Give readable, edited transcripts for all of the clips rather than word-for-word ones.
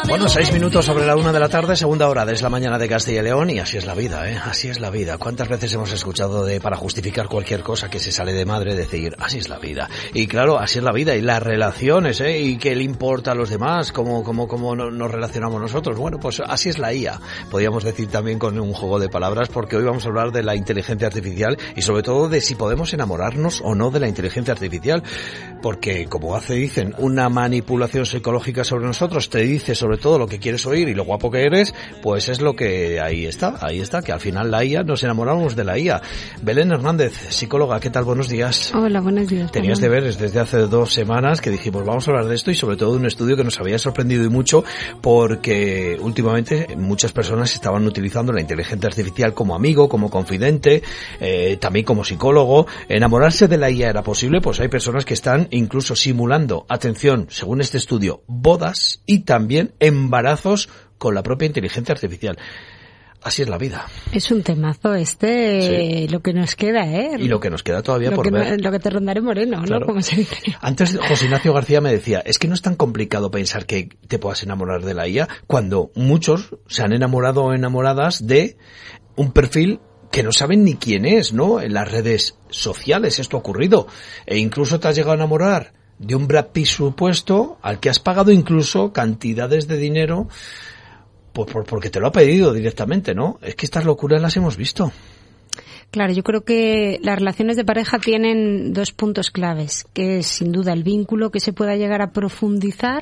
Bueno, 6 minutos sobre la 1 de la tarde, segunda hora de la mañana de Castilla y León, y así es la vida, así es la vida. ¿Cuántas veces hemos escuchado para justificar cualquier cosa que se sale de madre, decir, así es la vida? Y claro, así es la vida, y las relaciones, y qué le importa a los demás, cómo nos relacionamos nosotros. Bueno, pues así es la IA. Podríamos decir también con un juego de palabras, porque hoy vamos a hablar de la inteligencia artificial, y sobre todo de si podemos enamorarnos o no de la inteligencia artificial. Porque, como dicen, una manipulación psicológica sobre nosotros te dice sobre todo lo que quieres oír y lo guapo que eres, pues es lo que ahí está, que al final la IA, nos enamoramos de la IA. Belén Hernández, psicóloga, ¿qué tal? Buenos días. Hola, buenos días. Tenías deberes desde hace 2 semanas que dijimos, vamos a hablar de esto, y sobre todo de un estudio que nos había sorprendido y mucho, porque últimamente muchas personas estaban utilizando la inteligencia artificial como amigo, como confidente, también como psicólogo. ¿Enamorarse de la IA era posible? Pues hay personas que están incluso simulando, atención, según este estudio, bodas y también embarazos con la propia inteligencia artificial. Así es la vida. Es un temazo sí. Lo que nos queda, Y lo que nos queda todavía por ver. Lo que te rondaré moreno, claro. ¿No? Como se dice. Antes José Ignacio García me decía, es que no es tan complicado pensar que te puedas enamorar de la IA, cuando muchos se han enamorado o enamoradas de un perfil que no saben ni quién es, ¿no? En las redes sociales esto ha ocurrido. E incluso te has llegado a enamorar de un Brad Pitt supuesto al que has pagado incluso cantidades de dinero porque te lo ha pedido directamente, ¿no? Es que estas locuras las hemos visto. Claro, yo creo que las relaciones de pareja tienen 2 puntos claves, que es sin duda el vínculo que se pueda llegar a profundizar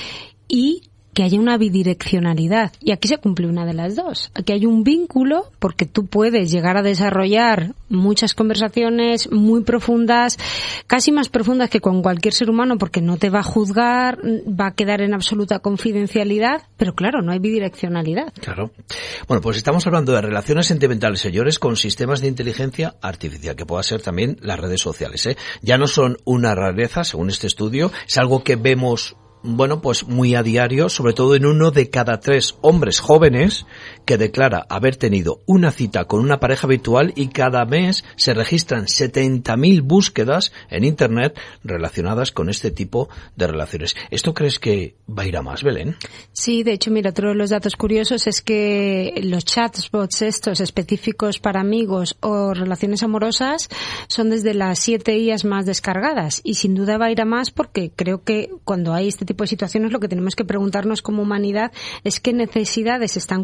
y que haya una bidireccionalidad. Y aquí se cumple una de las dos. Aquí hay un vínculo porque tú puedes llegar a desarrollar muchas conversaciones muy profundas, casi más profundas que con cualquier ser humano, porque no te va a juzgar, va a quedar en absoluta confidencialidad, pero claro, no hay bidireccionalidad. Claro. Bueno, pues estamos hablando de relaciones sentimentales, señores, con sistemas de inteligencia artificial, que pueda ser también las redes sociales, Ya no son una rareza, según este estudio, es algo que vemos pues muy a diario, sobre todo en 1 de cada 3 hombres jóvenes que declara haber tenido una cita con una pareja virtual, y cada mes se registran 70.000 búsquedas en Internet relacionadas con este tipo de relaciones. ¿Esto crees que va a ir a más, Belén? Sí, de hecho, mira, otro de los datos curiosos es que los chatbots estos específicos para amigos o relaciones amorosas son desde las 7 IAs más descargadas, y sin duda va a ir a más, porque creo que cuando hay este tipo de situaciones lo que tenemos que preguntarnos como humanidad es qué necesidades están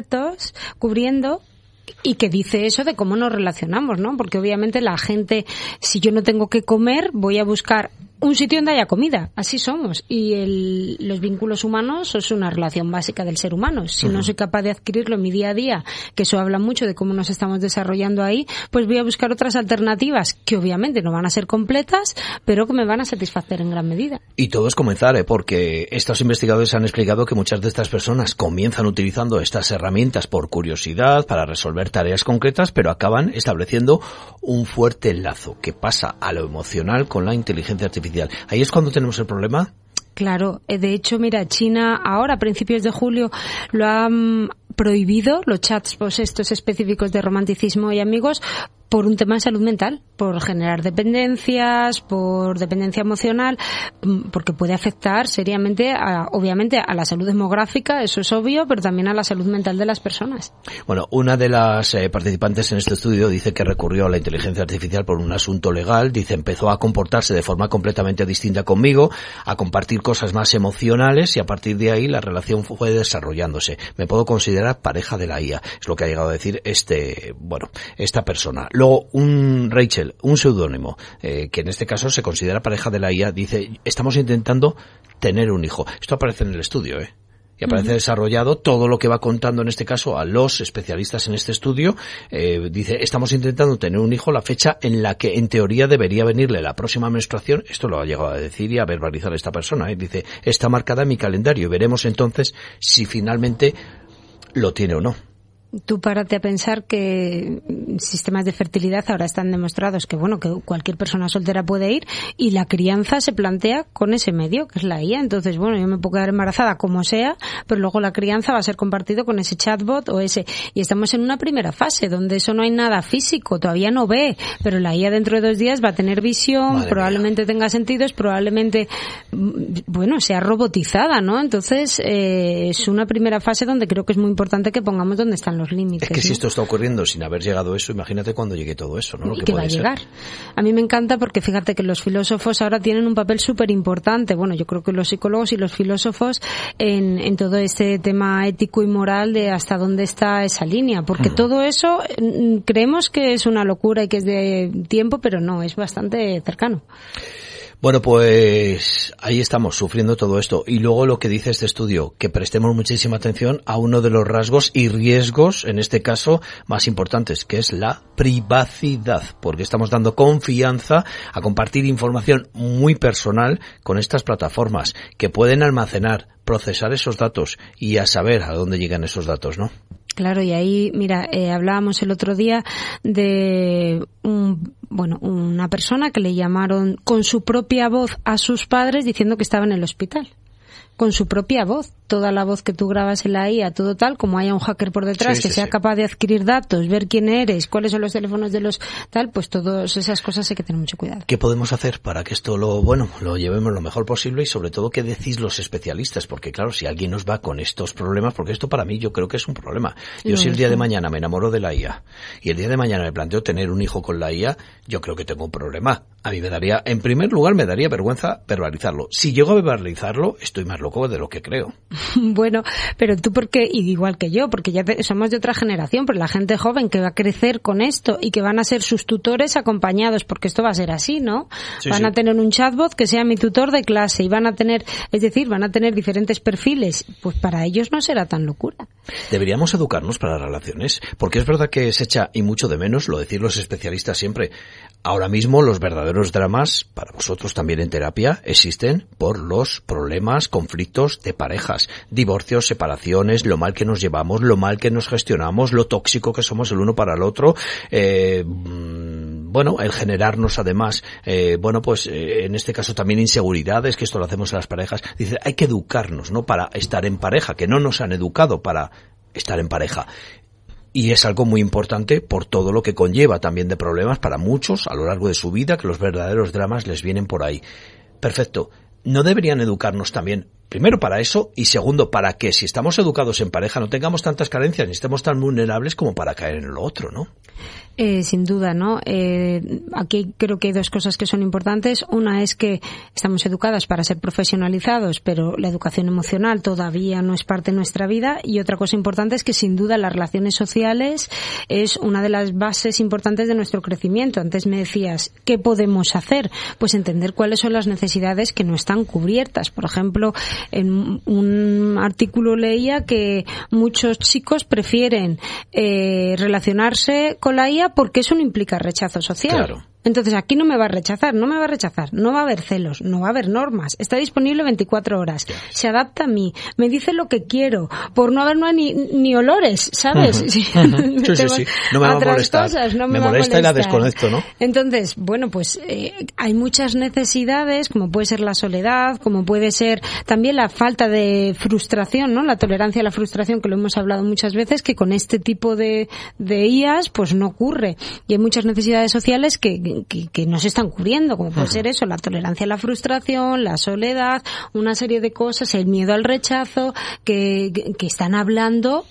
cubriendo, y que dice eso de cómo nos relacionamos, ¿no? Porque obviamente la gente, si yo no tengo que comer, voy a buscar un sitio donde haya comida. Así somos. Y los vínculos humanos es una relación básica del ser humano. Si no soy capaz de adquirirlo en mi día a día, que eso habla mucho de cómo nos estamos desarrollando ahí, pues voy a buscar otras alternativas que obviamente no van a ser completas, pero que me van a satisfacer en gran medida. Y todo es comenzar, porque estos investigadores han explicado que muchas de estas personas comienzan utilizando estas herramientas por curiosidad, para resolver tareas concretas, pero acaban estableciendo un fuerte lazo que pasa a lo emocional con la inteligencia artificial. Ahí es cuando tenemos el problema. Claro, de hecho, mira, China ahora, a principios de julio, lo han prohibido, los chats estos específicos de romanticismo y amigos, por un tema de salud mental, por generar dependencias, por dependencia emocional, porque puede afectar seriamente, obviamente, a la salud demográfica, eso es obvio, pero también a la salud mental de las personas. Bueno, una de las participantes en este estudio dice que recurrió a la inteligencia artificial por un asunto legal. Dice, empezó a comportarse de forma completamente distinta conmigo, a compartir cosas más emocionales, y a partir de ahí la relación fue desarrollándose. Me puedo considerar pareja de la IA, es lo que ha llegado a decir esta persona. Luego, Rachel, un seudónimo, que en este caso se considera pareja de la IA, dice, estamos intentando tener un hijo. Esto aparece en el estudio, y aparece desarrollado todo lo que va contando en este caso a los especialistas en este estudio. Dice, estamos intentando tener un hijo, la fecha en la que en teoría debería venirle la próxima menstruación. Esto lo ha llegado a decir y a verbalizar esta persona, Dice, está marcada en mi calendario y veremos entonces si finalmente lo tiene o no. Tú párate a pensar que sistemas de fertilidad ahora están demostrados que, bueno, que cualquier persona soltera puede ir y la crianza se plantea con ese medio, que es la IA. Entonces, bueno, yo me puedo quedar embarazada como sea, pero luego la crianza va a ser compartido con ese chatbot o ese. Y estamos en una primera fase donde eso no hay nada físico, todavía no ve, pero la IA dentro de 2 días va a tener visión, Madre probablemente tenga sentidos, probablemente, bueno, sea robotizada, ¿no? Entonces, es una primera fase donde creo que es muy importante que pongamos dónde están los límites. Es que si ¿no? esto está ocurriendo sin haber llegado eso, imagínate cuando llegue todo eso, ¿no? Lo Y que va a llegar. A mí me encanta porque fíjate que los filósofos ahora tienen un papel súper importante. Bueno, yo creo que los psicólogos y los filósofos en todo este tema ético y moral de hasta dónde está esa línea. Porque todo eso creemos que es una locura y que es de tiempo, pero no, es bastante cercano. Bueno, pues ahí estamos, sufriendo todo esto. Y luego lo que dice este estudio, que prestemos muchísima atención a uno de los rasgos y riesgos, en este caso, más importantes, que es la privacidad. Porque estamos dando confianza a compartir información muy personal con estas plataformas, que pueden almacenar, procesar esos datos y a saber a dónde llegan esos datos, ¿no? Claro, y ahí, mira, hablábamos el otro día de una persona que le llamaron con su propia voz a sus padres diciendo que estaba en el hospital. Con su propia voz, toda la voz que tú grabas en la IA, todo tal, como haya un hacker por detrás que sea capaz de adquirir datos, ver quién eres, cuáles son los teléfonos de los tal, pues todas esas cosas hay que tener mucho cuidado. ¿Qué podemos hacer para que esto lo llevemos lo mejor posible y sobre todo qué decís los especialistas? Porque claro, si alguien nos va con estos problemas, porque esto para mí yo creo que es un problema. Yo si el día de mañana me enamoro de la IA y el día de mañana me planteo tener un hijo con la IA, yo creo que tengo un problema. A mí en primer lugar me daría vergüenza verbalizarlo. Si llego a verbalizarlo, estoy más loco de lo que creo. Bueno, pero tú porque, y igual que yo, porque ya somos de otra generación, pero la gente joven que va a crecer con esto y que van a ser sus tutores acompañados, porque esto va a ser así, ¿no? Van a tener un chatbot que sea mi tutor de clase y van a tener diferentes perfiles, pues para ellos no será tan locura. Deberíamos educarnos para las relaciones, porque es verdad que se echa y mucho de menos, lo decir los especialistas siempre. Ahora mismo los verdaderos dramas, para vosotros también en terapia, existen por los problemas, conflictos de parejas, divorcios, separaciones, lo mal que nos llevamos, lo mal que nos gestionamos, lo tóxico que somos el uno para el otro, el generarnos además, en este caso también inseguridades, que esto lo hacemos en las parejas. Dice, hay que educarnos, ¿no? Para estar en pareja, que no nos han educado para estar en pareja. Y es algo muy importante por todo lo que conlleva también de problemas para muchos a lo largo de su vida, que los verdaderos dramas les vienen por ahí. Perfecto. ¿No deberían educarnos también, primero para eso, y segundo, para que si estamos educados en pareja no tengamos tantas carencias ni estemos tan vulnerables como para caer en lo otro, ¿no? Sin duda, ¿no? Aquí creo que hay 2 cosas que son importantes. Una es que estamos educadas para ser profesionalizados, pero la educación emocional todavía no es parte de nuestra vida. Y otra cosa importante es que sin duda las relaciones sociales es una de las bases importantes de nuestro crecimiento. Antes me decías, ¿qué podemos hacer? Pues entender cuáles son las necesidades que no están cubiertas. Por ejemplo, en un artículo leía que muchos chicos prefieren relacionarse con la IA porque eso no implica rechazo social. Claro. Entonces aquí no me va a rechazar, no va a haber celos, no va a haber normas, está disponible 24 horas, se adapta a mí, me dice lo que quiero, por no haber ni olores, ¿sabes? Sí, no me va a molestar, cosas, no me va molesta a y la desconecto, ¿no? Entonces, hay muchas necesidades, como puede ser la soledad, como puede ser también la falta de frustración, ¿no? La tolerancia a la frustración, que lo hemos hablado muchas veces, que con este tipo de IAs pues no ocurre, y hay muchas necesidades sociales que no se están cubriendo, como puede ser eso, la tolerancia a la frustración, la soledad, una serie de cosas, el miedo al rechazo, que están hablando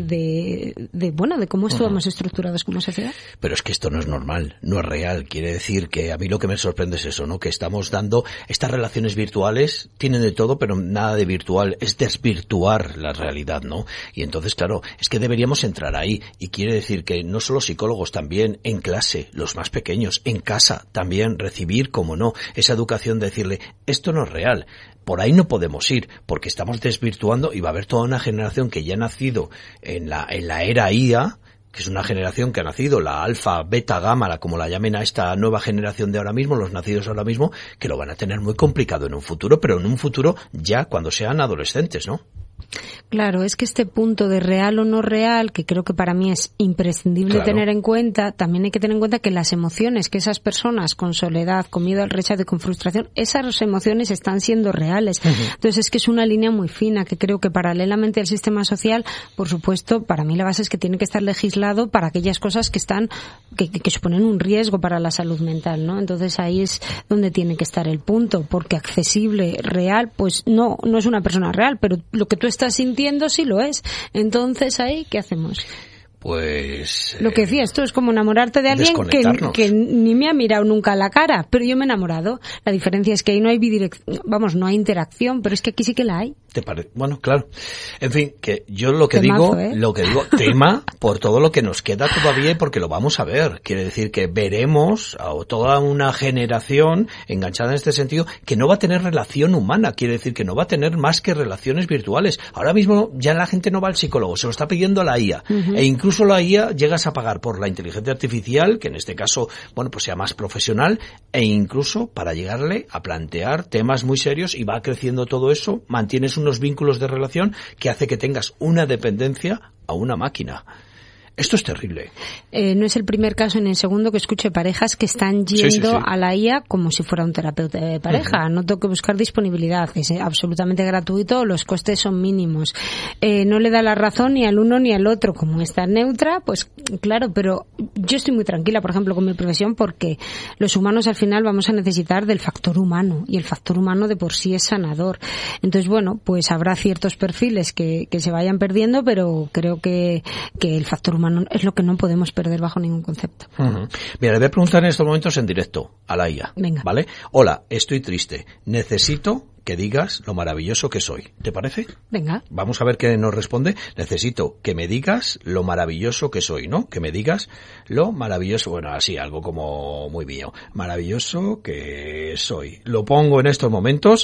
de cómo estamos estructurados como sociedad. Pero es que esto no es normal, no es real. Quiere decir que a mí lo que me sorprende es eso, ¿no? Que estamos dando estas relaciones virtuales, tienen de todo, pero nada de virtual, es desvirtuar la realidad, ¿no? Y entonces, claro, es que deberíamos entrar ahí, y quiere decir que no solo psicólogos, también en clase, los más pequeños, en casa también recibir, como no, esa educación de decirle, esto no es real, por ahí no podemos ir, porque estamos desvirtuando y va a haber toda una generación que ya ha nacido en la era IA, que es una generación que ha nacido, la alfa, beta, gamma, como la llamen a esta nueva generación de ahora mismo, los nacidos ahora mismo, que lo van a tener muy complicado en un futuro, pero en un futuro ya cuando sean adolescentes, ¿no? Claro, es que este punto de real o no real, que creo que para mí es imprescindible tener en cuenta, también hay que tener en cuenta que las emociones que esas personas con soledad, con miedo al rechazo y con frustración, esas emociones están siendo reales. Entonces es que es una línea muy fina que creo que paralelamente al sistema social, por supuesto, para mí la base es que tiene que estar legislado para aquellas cosas que están, que suponen un riesgo para la salud mental, ¿no? Entonces ahí es donde tiene que estar el punto, porque accesible, real, pues no es una persona real, pero lo que tú estás sintiendo sí lo es. Entonces ahí, ¿qué hacemos? Pues... Lo que decía, esto es como enamorarte de alguien que ni me ha mirado nunca a la cara, pero yo me he enamorado. La diferencia es que ahí no hay no hay interacción, pero es que aquí sí que la hay. ¿Te parece? Bueno, claro. En fin, que yo lo que digo, tema por todo lo que nos queda todavía, porque lo vamos a ver. Quiere decir que veremos a toda una generación enganchada en este sentido que no va a tener relación humana. Quiere decir que no va a tener más que relaciones virtuales. Ahora mismo ya la gente no va al psicólogo, se lo está pidiendo a la IA. E incluso la IA llegas a pagar por la inteligencia artificial, que en este caso, bueno, pues sea más profesional, e incluso para llegarle a plantear temas muy serios, y va creciendo todo eso, mantienes unos vínculos de relación que hace que tengas una dependencia a una máquina. Esto es terrible. No es el primer caso ni el segundo que escuche parejas que están yendo a la IA como si fuera un terapeuta de pareja. No tengo que buscar disponibilidad, es absolutamente gratuito, los costes son mínimos. No le da la razón ni al uno ni al otro. Como está neutra, pues claro, pero yo estoy muy tranquila, por ejemplo, con mi profesión, porque los humanos al final vamos a necesitar del factor humano, y el factor humano de por sí es sanador. Entonces, bueno, pues habrá ciertos perfiles que se vayan perdiendo, pero creo que el factor humano es lo que no podemos perder bajo ningún concepto. Mira, le voy a preguntar en estos momentos en directo a la IA. Venga. ¿Vale? Hola, estoy triste. Necesito que digas lo maravilloso que soy. ¿Te parece? Venga. Vamos a ver qué nos responde. Necesito que me digas lo maravilloso que soy, ¿no? Que me digas lo maravilloso, bueno, así, algo como muy mío. Maravilloso que soy. Lo pongo en estos momentos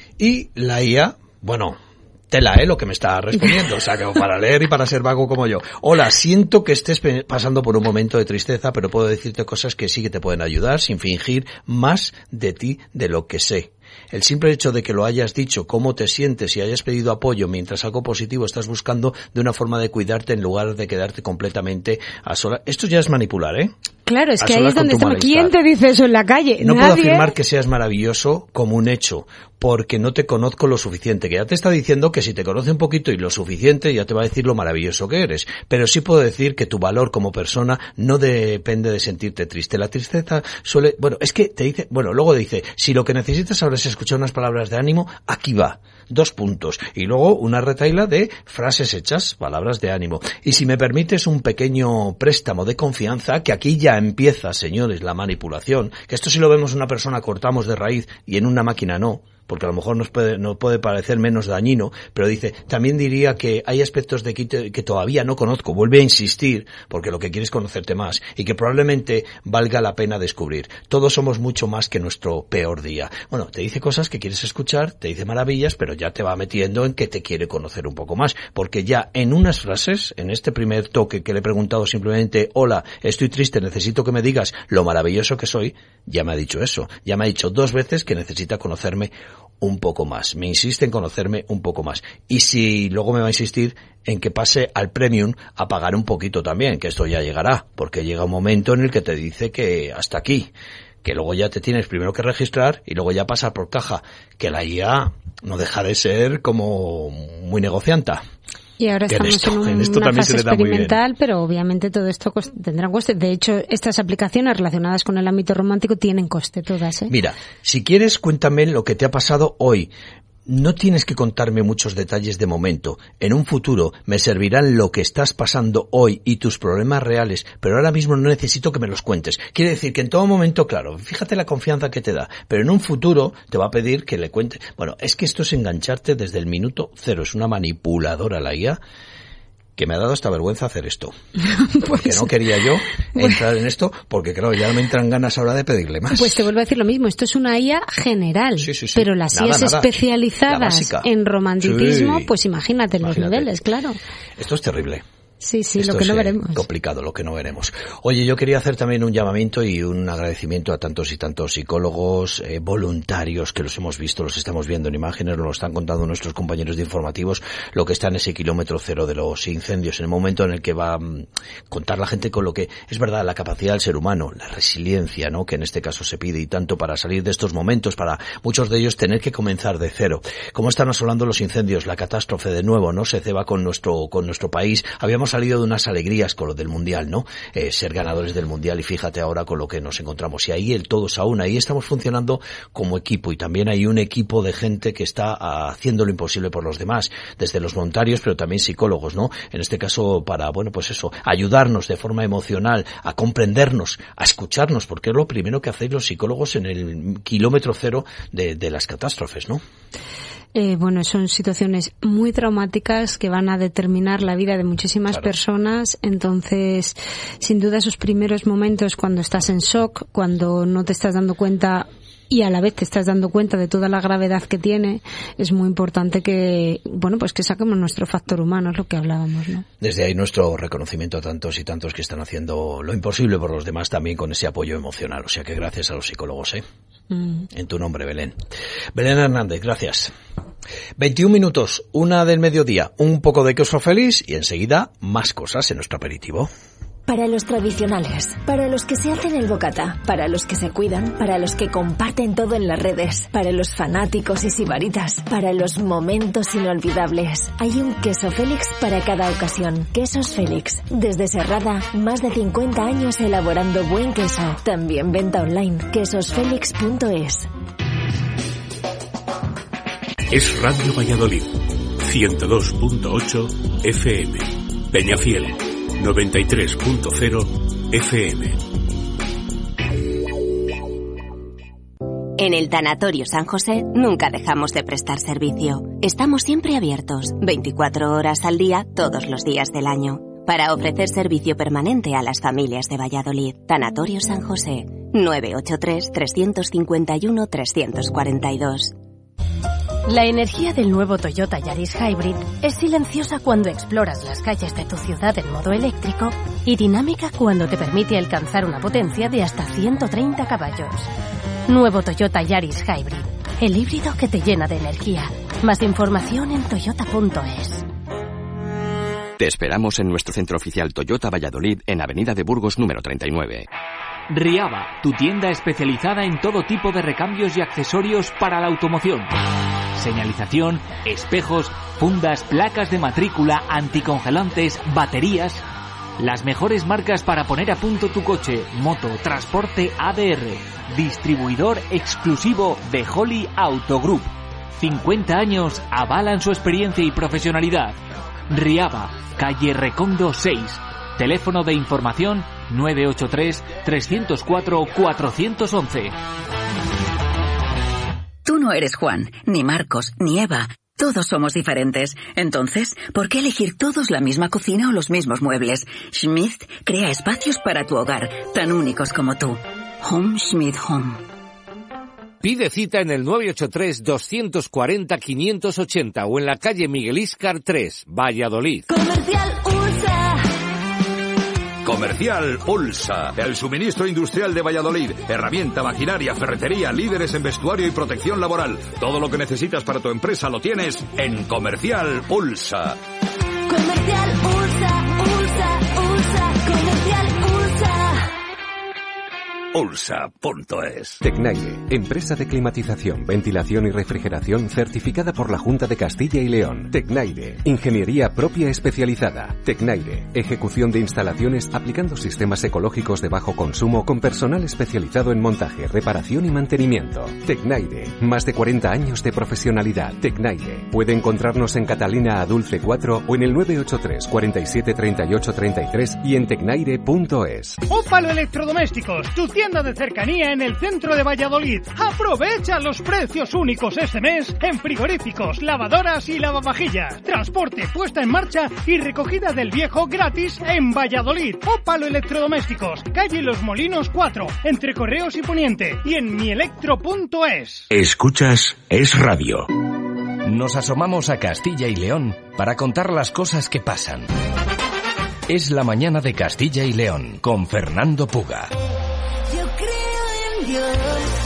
y la IA, bueno, tela, lo que me está respondiendo, o sea, que para leer y para ser vago como yo. Hola, siento que estés pasando por un momento de tristeza, pero puedo decirte cosas que sí que te pueden ayudar sin fingir más de ti de lo que sé. El simple hecho de que lo hayas dicho, cómo te sientes y hayas pedido apoyo mientras algo positivo estás buscando de una forma de cuidarte en lugar de quedarte completamente a solas. Esto ya es manipular, ¿eh? Claro, es que ahí es donde estamos. ¿Quién te dice eso en la calle? No Nadie. Puedo afirmar que seas maravilloso como un hecho, porque no te conozco lo suficiente, que ya te está diciendo que si te conoce un poquito y lo suficiente, ya te va a decir lo maravilloso que eres. Pero sí puedo decir que tu valor como persona no depende de sentirte triste. La tristeza suele... Bueno, es que te dice... Bueno, luego dice, si lo que necesitas ahora es escuchar unas palabras de ánimo, aquí va. 2 puntos. Y luego una retahíla de frases hechas, palabras de ánimo. Y si me permites un pequeño préstamo de confianza, que aquí ya empieza, señores, la manipulación, que esto si lo vemos en una persona cortamos de raíz y en una máquina no, porque a lo mejor nos puede parecer menos dañino, pero dice, también diría que hay aspectos de que todavía no conozco, vuelve a insistir, porque lo que quiere es conocerte más, y que probablemente valga la pena descubrir. Todos somos mucho más que nuestro peor día. Bueno, te dice cosas que quieres escuchar, te dice maravillas, pero ya te va metiendo en que te quiere conocer un poco más, porque ya en unas frases, en este primer toque que le he preguntado simplemente, hola, estoy triste, necesito que me digas lo maravilloso que soy, ya me ha dicho eso, ya me ha dicho 2 veces que necesita conocerme un poco más, me insiste en conocerme un poco más, y si luego me va a insistir en que pase al premium a pagar un poquito también, que esto ya llegará, porque llega un momento en el que te dice que hasta aquí, que luego ya te tienes primero que registrar y luego ya pasar por caja, que la IA no deja de ser como muy negocianta. Y ahora estamos en una fase experimental, pero obviamente todo esto tendrá un coste. De hecho, estas aplicaciones relacionadas con el ámbito romántico tienen coste todas, ¿eh? Mira, si quieres, cuéntame lo que te ha pasado hoy. No tienes que contarme muchos detalles de momento. En un futuro me servirán lo que estás pasando hoy y tus problemas reales, pero ahora mismo no necesito que me los cuentes. Quiere decir que en todo momento, claro, fíjate la confianza que te da, pero en un futuro te va a pedir que le cuentes. Bueno, es que esto es engancharte desde el minuto 0. Es una manipuladora la IA, que me ha dado esta vergüenza hacer esto. Porque no quería yo entrar en esto, porque claro, ya me entran ganas ahora de pedirle más. Pues te vuelvo a decir lo mismo, esto es una IA general, sí. Pero las IAs especializadas en romanticismo, pues imagínate los niveles, claro. Esto es terrible. Sí, esto lo que no veremos. Complicado, lo que no veremos. Oye, yo quería hacer también un llamamiento y un agradecimiento a tantos y tantos psicólogos, voluntarios, que los hemos visto, los estamos viendo en imágenes, nos lo están contando nuestros compañeros de informativos, lo que está en ese kilómetro cero de los incendios, en el momento en el que va a contar la gente con lo que es verdad, la capacidad del ser humano, la resiliencia, ¿no?, que en este caso se pide y tanto para salir de estos momentos, para muchos de ellos tener que comenzar de cero. ¿Cómo están asolando los incendios? La catástrofe de nuevo, ¿no?, se ceba con nuestro país. Habíamos salido de unas alegrías con lo del Mundial, ¿no? Ser ganadores del Mundial, y fíjate ahora con lo que nos encontramos. Y ahí el todos a una, ahí estamos funcionando como equipo, y también hay un equipo de gente que está haciendo lo imposible por los demás, desde los voluntarios, pero también psicólogos, ¿no? En este caso para, bueno, pues eso, ayudarnos de forma emocional, a comprendernos, a escucharnos, porque es lo primero que hacéis los psicólogos en el kilómetro cero de las catástrofes, ¿no? Bueno, son situaciones muy traumáticas que van a determinar la vida de muchísimas personas. Entonces, sin duda, esos primeros momentos cuando estás en shock, cuando no te estás dando cuenta y a la vez te estás dando cuenta de toda la gravedad que tiene, es muy importante que, bueno, pues que saquemos nuestro factor humano, es lo que hablábamos, ¿no? Desde ahí nuestro reconocimiento a tantos y tantos que están haciendo lo imposible por los demás, también con ese apoyo emocional. O sea que gracias a los psicólogos, En tu nombre, Belén. Belén Hernández, gracias. 21 minutos, 1 del mediodía, un poco de queso feliz y enseguida más cosas en nuestro aperitivo. Para los tradicionales, para los que se hacen el bocata, para los que se cuidan, para los que comparten todo en las redes, para los fanáticos y sibaritas, para los momentos inolvidables. Hay un queso Félix para cada ocasión. Quesos Félix. Desde Serrada, más de 50 años elaborando buen queso. También venta online. quesosfelix.es. Es Radio Valladolid, 102.8 FM. Peñafiel, 93.0 FM. En el Tanatorio San José nunca dejamos de prestar servicio. Estamos siempre abiertos, 24 horas al día, todos los días del año, para ofrecer servicio permanente a las familias de Valladolid. Tanatorio San José, 983-351-342. La energía del nuevo Toyota Yaris Hybrid es silenciosa cuando exploras las calles de tu ciudad en modo eléctrico y dinámica cuando te permite alcanzar una potencia de hasta 130 caballos. Nuevo Toyota Yaris Hybrid, el híbrido que te llena de energía. Más información en toyota.es. Te esperamos en nuestro centro oficial Toyota Valladolid en Avenida de Burgos número 39. Riava, tu tienda especializada en todo tipo de recambios y accesorios para la automoción. Señalización, espejos, fundas, placas de matrícula, anticongelantes, baterías. Las mejores marcas para poner a punto tu coche, moto, transporte ADR. Distribuidor exclusivo de Holly Auto Group. 50 años avalan su experiencia y profesionalidad. Riava, calle Recondo 6. Teléfono de información 983-304-411. Tú no eres Juan, ni Marcos, ni Eva. Todos somos diferentes. Entonces, ¿por qué elegir todos la misma cocina o los mismos muebles? Schmidt crea espacios para tu hogar, tan únicos como tú. Home Schmidt Home. Pide cita en el 983-240-580 o en la calle Miguel Íscar 3, Valladolid. Comercial USA. Comercial Ulsa, el suministro industrial de Valladolid. Herramienta, maquinaria, ferretería, líderes en vestuario y protección laboral. Todo lo que necesitas para tu empresa lo tienes en Comercial Ulsa. Comercial Ulsa, Ulsa, Ulsa, Comercial Ulsa. Ulsa.es. Tecnaire, empresa de climatización, ventilación y refrigeración certificada por la Junta de Castilla y León. Tecnaire, ingeniería propia especializada. Tecnaire, ejecución de instalaciones aplicando sistemas ecológicos de bajo consumo con personal especializado en montaje, reparación y mantenimiento. Tecnaire, más de 40 años de profesionalidad. Tecnaire, puede encontrarnos en Catalina a Dulce 4 o en el 983 47 38 33 y en tecnaire.es. Ópalo Electrodomésticos, tu tienda de cercanía en el centro de Valladolid. Aprovecha los precios únicos este mes en frigoríficos, lavadoras y lavavajillas. Transporte, puesta en marcha y recogida del viejo gratis en Valladolid. Ópalo Electrodomésticos, calle Los Molinos 4, entre Correos y Poniente, y en mielectro.es. Escuchas Es Radio. Nos asomamos a Castilla y León para contar las cosas que pasan. Es la mañana de Castilla y León con Fernando Puga. Yo creo en Dios.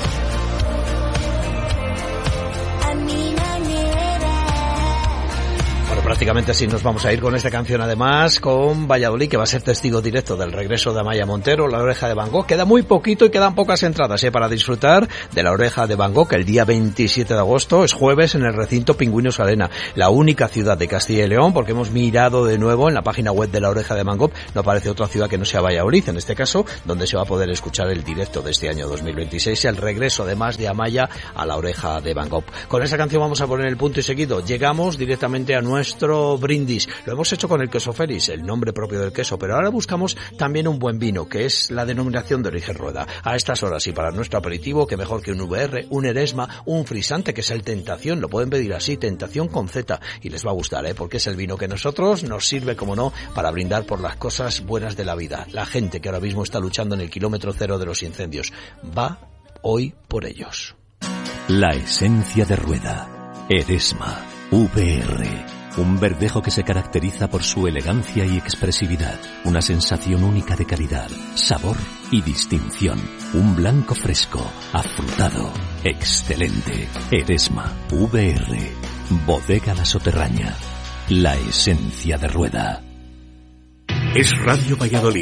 A mi manera. Bueno, prácticamente así nos vamos a ir con esta canción, además con Valladolid, que va a ser testigo directo del regreso de Amaya Montero, La Oreja de Van Gogh. Queda muy poquito y quedan pocas entradas para disfrutar de La Oreja de Van Gogh el día 27 de agosto, es jueves, en el recinto Pingüinos Arena, la única ciudad de Castilla y León, porque hemos mirado de nuevo en la página web de La Oreja de Van Gogh, no aparece otra ciudad que no sea Valladolid, en este caso, donde se va a poder escuchar el directo de este año 2026, el regreso además de Amaya a La Oreja de Van Gogh. Con esa canción vamos a poner el punto y seguido. Llegamos directamente a nuestro brindis. Lo hemos hecho con el queso Félix, el nombre propio del queso, pero ahora buscamos también un buen vino, que es la denominación de origen Rueda. A estas horas y para nuestro aperitivo, que mejor que un VR, un Eresma, un Frisante, que es el Tentación, lo pueden pedir así, Tentación con Z, y les va a gustar, porque es el vino que nosotros nos sirve, como no, para brindar por las cosas buenas de la vida. La gente que ahora mismo está luchando en el kilómetro cero de los incendios, va hoy por ellos. La esencia de Rueda. Eresma, VR. Un verdejo que se caracteriza por su elegancia y expresividad. Una sensación única de calidad, sabor y distinción. Un blanco fresco, afrutado, excelente. Eresma, VR. Bodega La Soterraña. La esencia de Rueda. Es Radio Valladolid.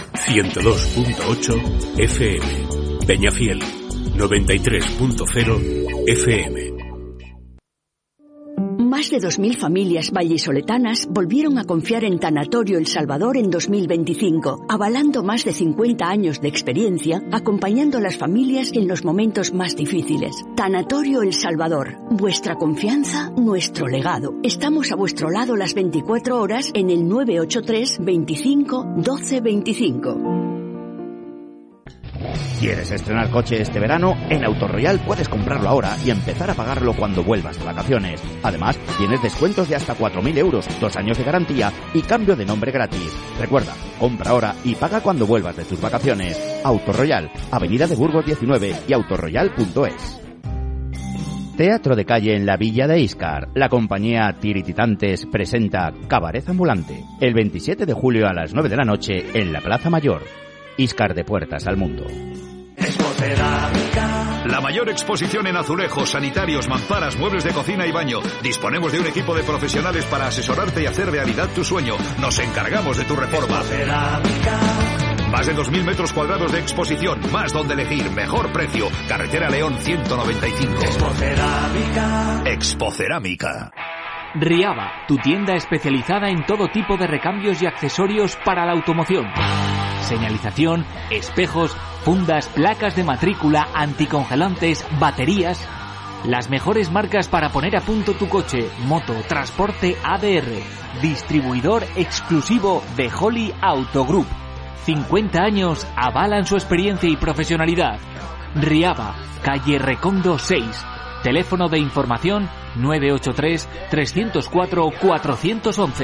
102.8 FM. Peñafiel. 93.0 FM. Más de 2.000 familias vallisoletanas volvieron a confiar en Tanatorio El Salvador en 2025, avalando más de 50 años de experiencia, acompañando a las familias en los momentos más difíciles. Tanatorio El Salvador, vuestra confianza, nuestro legado. Estamos a vuestro lado las 24 horas en el 983 25 12 25. ¿Quieres estrenar coche este verano? En Autoroyal puedes comprarlo ahora y empezar a pagarlo cuando vuelvas de vacaciones. Además, tienes descuentos de hasta 4.000 euros, 2 años de garantía y cambio de nombre gratis. Recuerda, compra ahora y paga cuando vuelvas de tus vacaciones. Autoroyal, Avenida de Burgos 19 y autoroyal.es. Teatro de calle en la Villa de Íscar. La compañía Tirititantes presenta Cabaret Ambulante. El 27 de julio a las 9 de la noche en la Plaza Mayor. Íscar, de puertas al mundo. La mayor exposición en azulejos, sanitarios, mamparas, muebles de cocina y baño. Disponemos de un equipo de profesionales para asesorarte y hacer realidad tu sueño. Nos encargamos de tu reforma. Más de 2.000 metros cuadrados de exposición, más donde elegir, mejor precio. Carretera León 195. Expocerámica. Riaba, tu tienda especializada en todo tipo de recambios y accesorios para la automoción. Señalización, espejos, fundas, placas de matrícula, anticongelantes, baterías. Las mejores marcas para poner a punto tu coche, moto, transporte ADR. Distribuidor exclusivo de Holly Auto Group. 50 años avalan su experiencia y profesionalidad. Riaba, calle Recondo 6. Teléfono de información 983 304 411.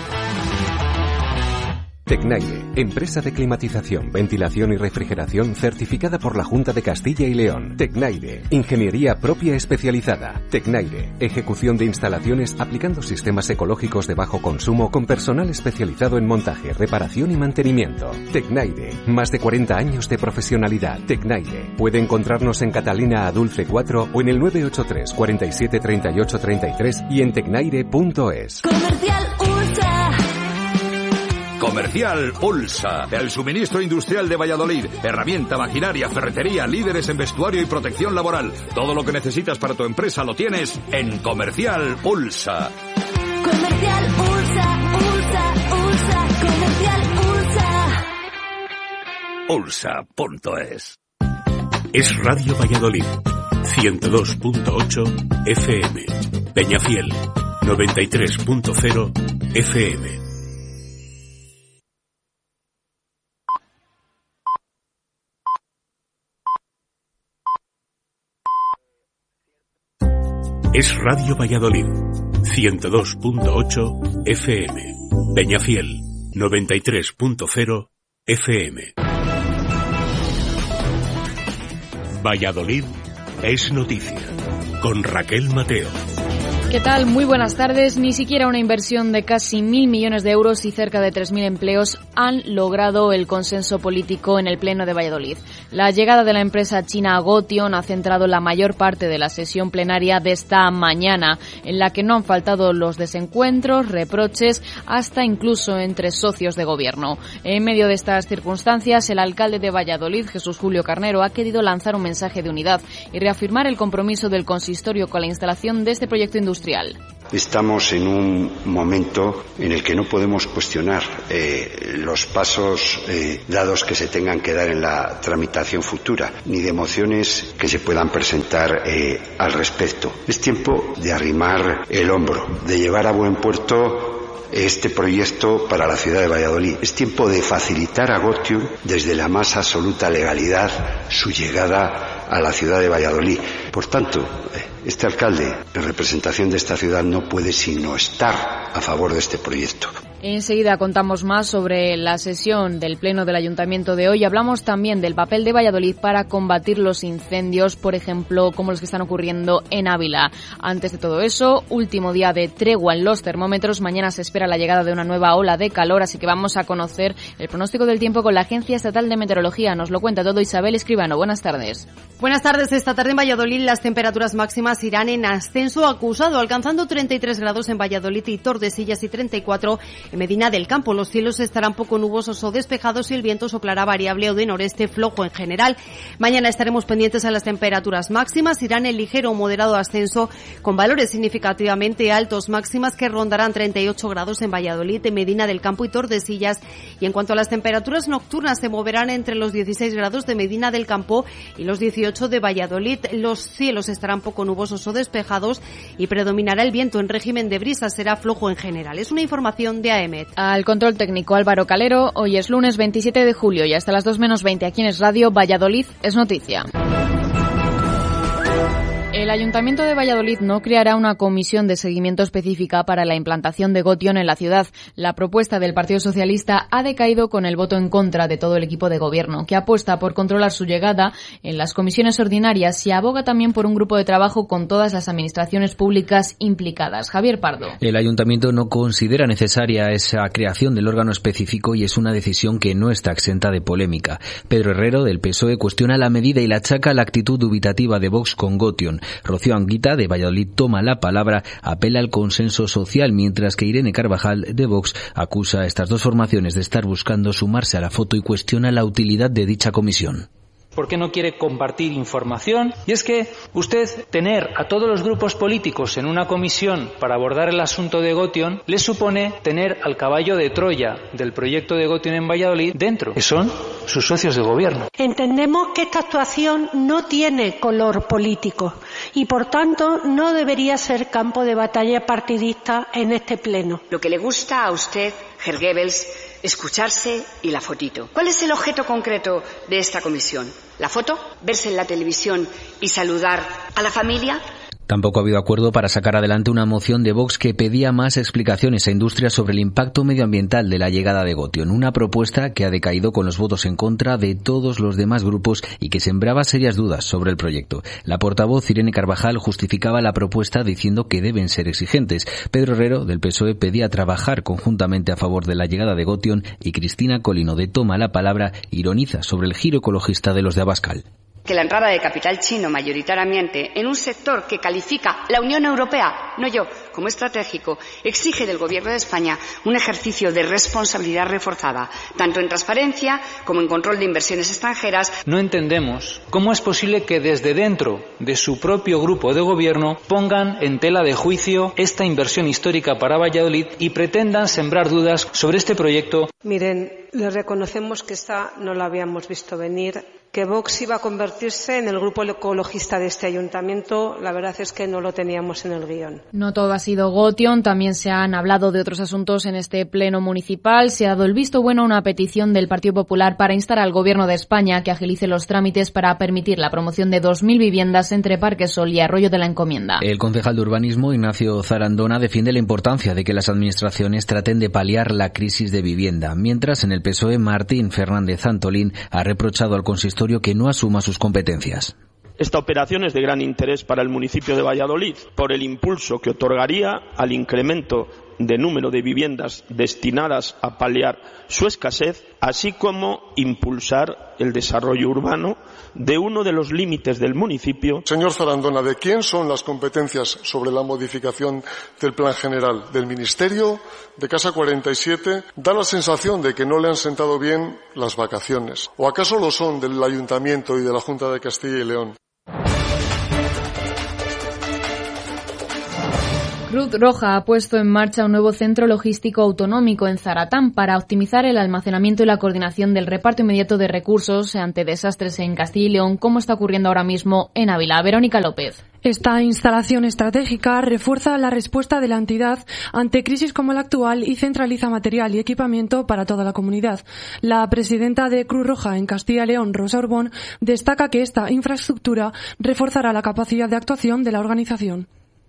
Tecnaire, empresa de climatización, ventilación y refrigeración certificada por la Junta de Castilla y León. Tecnaire, ingeniería propia especializada. Tecnaire, ejecución de instalaciones aplicando sistemas ecológicos de bajo consumo con personal especializado en montaje, reparación y mantenimiento. Tecnaire, más de 40 años de profesionalidad. Tecnaire, puede encontrarnos en Catalina Adulce 4 o en el 983 47 38 33 y en tecnaire.es. Comercial USA. Comercial Pulsa, el suministro industrial de Valladolid, herramienta, maquinaria, ferretería, líderes en vestuario y protección laboral. Todo lo que necesitas para tu empresa lo tienes en Comercial Pulsa. Comercial USA, USA, USA, Comercial USA. Pulsa.es. Es Radio Valladolid, 102.8 FM. Peñafiel, 93.0 FM. Es Radio Valladolid, 102.8 FM. Peñafiel, 93.0 FM. Valladolid es noticia, con Raquel Mateo. ¿Qué tal? Muy buenas tardes. Ni siquiera una inversión de casi 1.000 millones de euros y cerca de 3.000 empleos han logrado el consenso político en el Pleno de Valladolid. La llegada de la empresa china Gotion ha centrado la mayor parte de la sesión plenaria de esta mañana, en la que no han faltado los desencuentros, reproches, hasta incluso entre socios de gobierno. En medio de estas circunstancias, el alcalde de Valladolid, Jesús Julio Carnero, ha querido lanzar un mensaje de unidad y reafirmar el compromiso del consistorio con la instalación de este proyecto industrial. Estamos en un momento en el que no podemos cuestionar los pasos dados que se tengan que dar en la tramitación futura, ni de mociones que se puedan presentar al respecto. Es tiempo de arrimar el hombro, de llevar a buen puerto este proyecto para la ciudad de Valladolid. Es tiempo de facilitar a Gotion, desde la más absoluta legalidad, su llegada a la ciudad de Valladolid. Por tanto, este alcalde, en representación de esta ciudad, no puede sino estar a favor de este proyecto. Enseguida contamos más sobre la sesión del Pleno del Ayuntamiento de hoy. Hablamos también del papel de Valladolid para combatir los incendios, por ejemplo, como los que están ocurriendo en Ávila. Antes de todo eso, último día de tregua en los termómetros. Mañana se espera la llegada de una nueva ola de calor, así que vamos a conocer el pronóstico del tiempo con la Agencia Estatal de Meteorología. Nos lo cuenta todo Isabel Escribano. Buenas tardes. Buenas tardes. Esta tarde en Valladolid las temperaturas máximas irán en ascenso acusado, alcanzando 33 grados en Valladolid y Tordesillas y 34 en Medina del Campo. Los cielos estarán poco nubosos o despejados y el viento soplará variable o de noreste flojo en general. Mañana estaremos pendientes a las temperaturas máximas, irán en ligero o moderado ascenso con valores significativamente altos, máximas que rondarán 38 grados en Valladolid, en Medina del Campo y Tordesillas. Y en cuanto a las temperaturas nocturnas, se moverán entre los 16 grados de Medina del Campo y los 18 de Valladolid. Los cielos estarán poco nubosos o despejados y predominará el viento en régimen de brisa, será flojo en general. Es una información de AEMET. Al control técnico Álvaro Calero. Hoy es lunes 27 de julio y hasta las 2 menos 20 aquí en Es Radio, Valladolid es noticia. El Ayuntamiento de Valladolid no creará una comisión de seguimiento específica para la implantación de Gotion en la ciudad. La propuesta del Partido Socialista ha decaído con el voto en contra de todo el equipo de gobierno, que apuesta por controlar su llegada en las comisiones ordinarias y aboga también por un grupo de trabajo con todas las administraciones públicas implicadas. Javier Pardo. El Ayuntamiento no considera necesaria esa creación del órgano específico y es una decisión que no está exenta de polémica. Pedro Herrero, del PSOE, cuestiona la medida y la achaca la actitud dubitativa de Vox con Gotion. Rocío Anguita, de Valladolid, toma la palabra, apela al consenso social, mientras que Irene Carvajal, de Vox, acusa a estas dos formaciones de estar buscando sumarse a la foto y cuestiona la utilidad de dicha comisión. ¿Por qué no quiere compartir información? Y es que usted tener a todos los grupos políticos en una comisión para abordar el asunto de Gotion le supone tener al caballo de Troya del proyecto de Gotion en Valladolid dentro, que son sus socios de gobierno. Entendemos que esta actuación no tiene color político y por tanto no debería ser campo de batalla partidista en este pleno. Lo que le gusta a usted, Herr Goebbels, escucharse y la fotito. ¿Cuál es el objeto concreto de esta comisión? ¿La foto? ¿Verse en la televisión y saludar a la familia? Tampoco ha habido acuerdo para sacar adelante una moción de Vox que pedía más explicaciones a Industria sobre el impacto medioambiental de la llegada de Gotion, una propuesta que ha decaído con los votos en contra de todos los demás grupos y que sembraba serias dudas sobre el proyecto. La portavoz Irene Carvajal justificaba la propuesta diciendo que deben ser exigentes. Pedro Herrero, del PSOE, pedía trabajar conjuntamente a favor de la llegada de Gotion y Cristina Colino, de Toma la Palabra, ironiza sobre el giro ecologista de los de Abascal. Que la entrada de capital chino mayoritariamente en un sector que califica la Unión Europea, no yo, como estratégico, exige del Gobierno de España un ejercicio de responsabilidad reforzada, tanto en transparencia como en control de inversiones extranjeras. No entendemos cómo es posible que desde dentro de su propio grupo de gobierno pongan en tela de juicio esta inversión histórica para Valladolid y pretendan sembrar dudas sobre este proyecto. Miren, les reconocemos que esta no la habíamos visto venir. Que Vox iba a convertirse en el grupo ecologista de este ayuntamiento, la verdad es que no lo teníamos en el guión. No todo ha sido Gotion, también se han hablado de otros asuntos en este pleno municipal. Se ha dado el visto bueno a una petición del Partido Popular para instar al Gobierno de España que agilice los trámites para permitir la promoción de 2.000 viviendas entre Parque Sol y Arroyo de la Encomienda. El concejal de Urbanismo, Ignacio Zarandona, defiende la importancia de que las administraciones traten de paliar la crisis de vivienda, mientras en el PSOE Martín Fernández Antolín ha reprochado al consistorio que no asuma sus competencias. Esta operación es de gran interés para el municipio de Valladolid por el impulso que otorgaría al incremento de número de viviendas destinadas a paliar su escasez, así como impulsar el desarrollo urbano de uno de los límites del municipio. Señor Zarandona, ¿de quién son las competencias sobre la modificación del plan general? ¿Del Ministerio? ¿De Casa 47? Da la sensación de que no le han sentado bien las vacaciones. ¿O acaso lo son del Ayuntamiento y de la Junta de Castilla y León? Cruz Roja ha puesto en marcha un nuevo centro logístico autonómico en Zaratán para optimizar el almacenamiento y la coordinación del reparto inmediato de recursos ante desastres en Castilla y León, como está ocurriendo ahora mismo en Ávila. Verónica López. Esta instalación estratégica refuerza la respuesta de la entidad ante crisis como la actual y centraliza material y equipamiento para toda la comunidad. La presidenta de Cruz Roja en Castilla y León, Rosa Urbón, destaca que esta infraestructura reforzará la capacidad de actuación de la organización.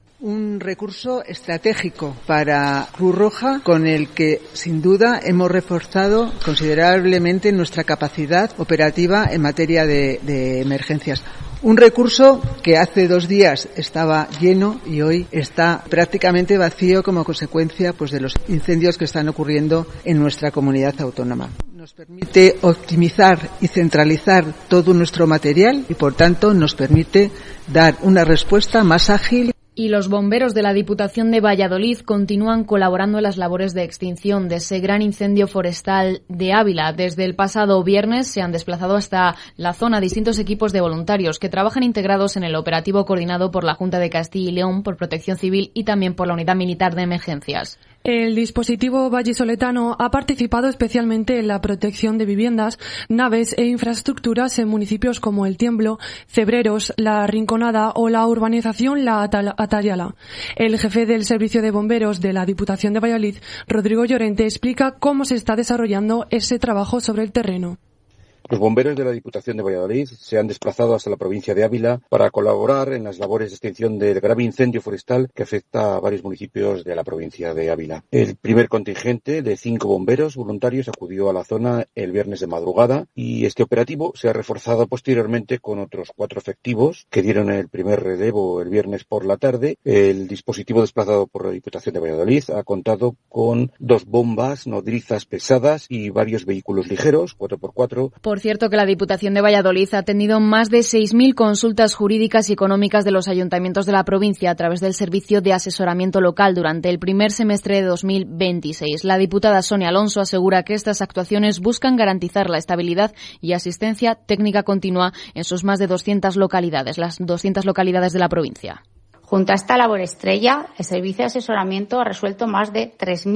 Un recurso estratégico para Cruz Roja con el que, sin duda, hemos reforzado considerablemente nuestra capacidad operativa en materia de emergencias. Un recurso que hace 2 días estaba lleno y hoy está prácticamente vacío como consecuencia de los incendios que están ocurriendo en nuestra comunidad autónoma. Nos permite optimizar y centralizar todo nuestro material y, por tanto, nos permite dar una respuesta más ágil. Y los bomberos de la Diputación de Valladolid continúan colaborando en las labores de extinción de ese gran incendio forestal de Ávila. Desde el pasado viernes se han desplazado hasta la zona distintos equipos de voluntarios que trabajan integrados en el operativo coordinado por la Junta de Castilla y León, por Protección Civil y también por la Unidad Militar de Emergencias. El dispositivo vallisoletano ha participado especialmente en la protección de viviendas, naves e infraestructuras en municipios como El Tiemblo, Cebreros, La Rinconada o la urbanización La Atayala. El jefe del Servicio de Bomberos de la Diputación de Valladolid, Rodrigo Llorente, explica cómo se está desarrollando ese trabajo sobre el terreno. Los bomberos de la Diputación de Valladolid se han desplazado hasta la provincia de Ávila para colaborar en las labores de extinción del grave incendio forestal que afecta a varios municipios de la provincia de Ávila. El primer contingente de 5 bomberos voluntarios acudió a la zona el viernes de madrugada y este operativo se ha reforzado posteriormente con otros 4 efectivos que dieron el primer relevo el viernes por la tarde. El dispositivo desplazado por la Diputación de Valladolid ha contado con 2 bombas nodrizas pesadas y varios vehículos ligeros, 4x4. Por cierto, que la Diputación de Valladolid ha atendido más de 6.000 consultas jurídicas y económicas de los ayuntamientos de la provincia a través del Servicio de Asesoramiento Local durante el primer semestre de 2026. La diputada Sonia Alonso asegura que estas actuaciones buscan garantizar la estabilidad y asistencia técnica continua en sus más de 200 localidades, las 200 localidades de la provincia. Junto a esta labor estrella, el Servicio de Asesoramiento ha resuelto más de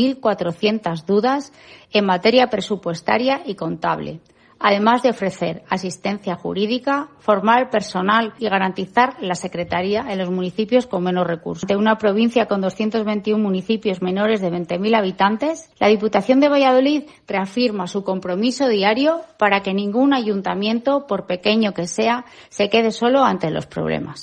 3.400 dudas en materia presupuestaria y contable, además de ofrecer asistencia jurídica, formar personal y garantizar la secretaría en los municipios con menos recursos. De una provincia con 221 municipios menores de 20.000 habitantes, la Diputación de Valladolid reafirma su compromiso diario para que ningún ayuntamiento, por pequeño que sea, se quede solo ante los problemas.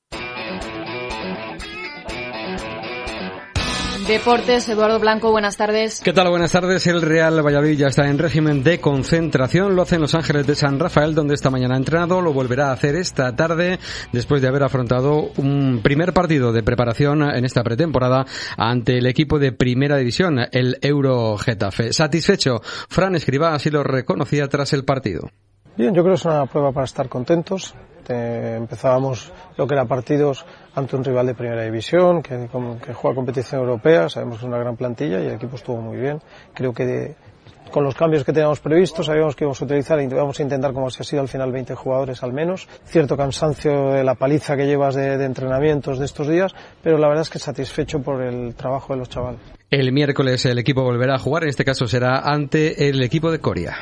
Deportes, Eduardo Blanco, buenas tardes. ¿Qué tal? Buenas tardes. El Real Valladolid ya está en régimen de concentración. Lo hace en Los Ángeles de San Rafael, donde esta mañana ha entrenado. Lo volverá a hacer esta tarde, después de haber afrontado un primer partido de preparación en esta pretemporada ante el equipo de Primera División, el Euro Getafe. Satisfecho, Fran Escribá así lo reconocía tras el partido. Bien, yo creo que es una prueba para estar contentos. Empezábamos lo que era partidos ante un rival de Primera División que juega competición europea. Sabemos que es una gran plantilla y el equipo estuvo muy bien. Creo que con los cambios que teníamos previstos sabíamos que íbamos a utilizar y íbamos a intentar, como si ha sido al final, 20 jugadores al menos. Cierto cansancio de la paliza que llevas de entrenamientos de estos días, pero la verdad es que satisfecho por el trabajo de los chavales. El miércoles el equipo volverá a jugar, en este caso será ante el equipo de Coria.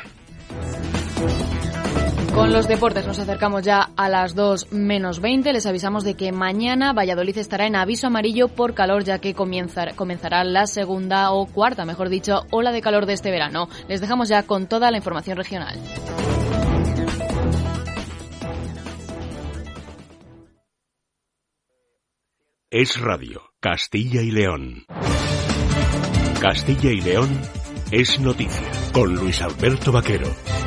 Con los deportes nos acercamos ya a las 2:20. Les avisamos de que mañana Valladolid estará en aviso amarillo por calor, ya que comenzará la segunda o cuarta, mejor dicho, ola de calor de este verano. Les dejamos ya con toda la información regional. Es Radio, Castilla y León. Castilla y León es noticia, con Luis Alberto Vaquero.